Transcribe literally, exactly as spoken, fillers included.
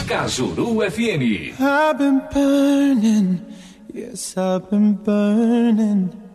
Cajuru F M. I've been burning, yes, I've been burning.